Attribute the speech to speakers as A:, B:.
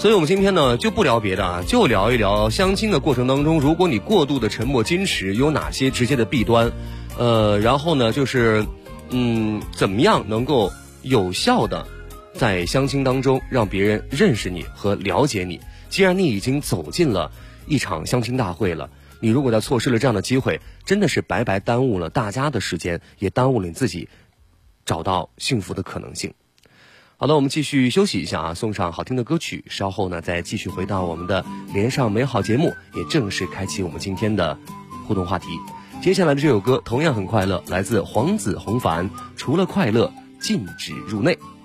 A: 所以我们今天呢就不聊别的啊，就聊一聊相亲的过程当中，如果你过度的沉默矜持，有哪些直接的弊端？然后呢就是怎么样能够有效的在相亲当中让别人认识你和了解你？既然你已经走进了一场相亲大会了，你如果再错失了这样的机会，真的是白白耽误了大家的时间，也耽误了你自己找到幸福的可能性。好的，我们继续休息一下啊，送上好听的歌曲，稍后呢再继续回到我们的连上美好节目，也正式开启我们今天的互动话题。接下来的这首歌同样很快乐，来自黄子弘凡，除了快乐禁止入内。